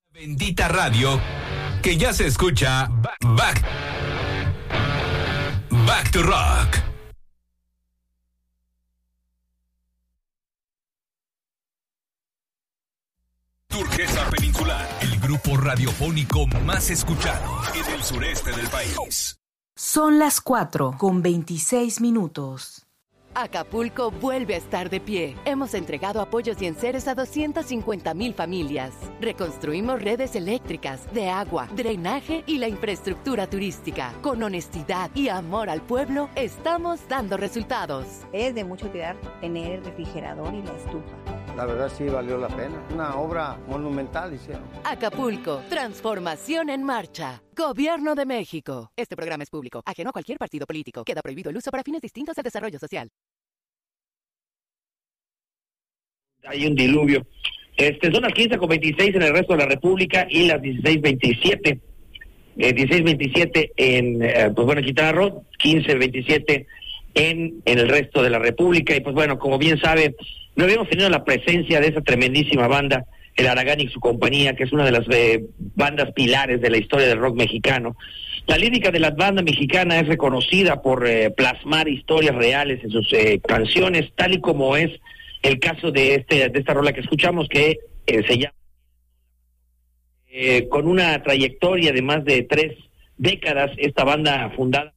Bendita radio, que ya se escucha Back to Rock. Turquesa Peninsular, el grupo radiofónico más escuchado en el sureste del país. Son las 4:26. Acapulco vuelve a estar de pie. Hemos entregado apoyos y enseres a 250,000 familias. Reconstruimos redes eléctricas, de agua, drenaje y la infraestructura turística. Con honestidad y amor al pueblo, estamos dando resultados. Es de mucha utilidad tener el refrigerador y la estufa. La verdad sí valió la pena. Una obra monumental hicieron. Acapulco, transformación en marcha. Gobierno de México. Este programa es público, ajeno a cualquier partido político. Queda prohibido el uso para fines distintos del desarrollo social. Hay un diluvio. Son las 15:26 en el resto de la República y las 16:27. 16:27 en, en Quintana Roo, 15:27 en el resto de la República. Y pues bueno, como bien sabe, no habíamos tenido la presencia de esa tremendísima banda, el Aragán y su compañía, que es una de las bandas pilares de la historia del rock mexicano. La lírica de la banda mexicana es reconocida por plasmar historias reales en sus canciones, tal y como es el caso de esta rola que escuchamos, que se llama con una trayectoria de más de 3 décadas, esta banda fundada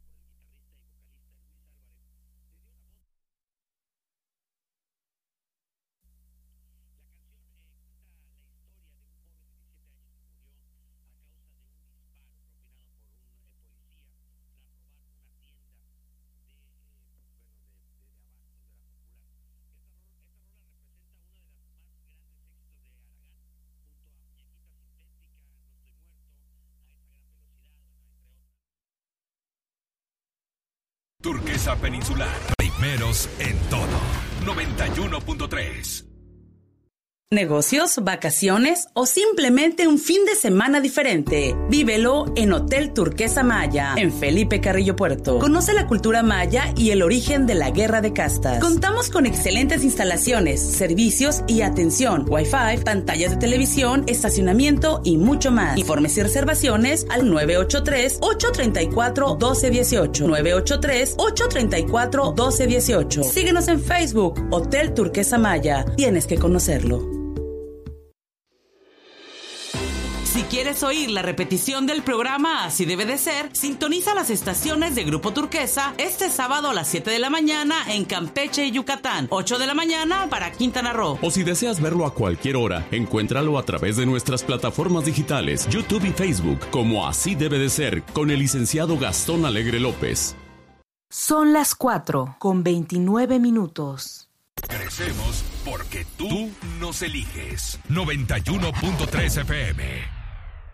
Turquesa Peninsular, primeros en todo. 91.3. Negocios, vacaciones o simplemente un fin de semana diferente. Vívelo en Hotel Turquesa Maya, en Felipe Carrillo Puerto. Conoce la cultura maya y el origen de la guerra de castas. Contamos con excelentes instalaciones, servicios y atención, Wi-Fi, pantallas de televisión, estacionamiento y mucho más. Informes y reservaciones al 983-834-1218. 983-834-1218. Síguenos en Facebook, Hotel Turquesa Maya. Tienes que conocerlo. Si quieres oír la repetición del programa Así Debe de Ser, sintoniza las estaciones de Grupo Turquesa este sábado a las 7 de la mañana en Campeche y Yucatán, 8 de la mañana para Quintana Roo. O si deseas verlo a cualquier hora, encuéntralo a través de nuestras plataformas digitales, YouTube y Facebook, como Así Debe de Ser, con el licenciado Gastón Alegre López. Son las 4:29. Crecemos porque tú nos eliges. 91.3 FM.